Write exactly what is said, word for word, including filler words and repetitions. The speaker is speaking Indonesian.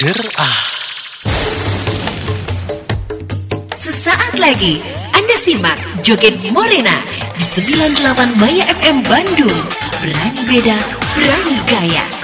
Seger ah. Sesaat lagi Anda simak Joget Morena di sembilan puluh delapan Maya F M Bandung. Berani beda, berani gaya.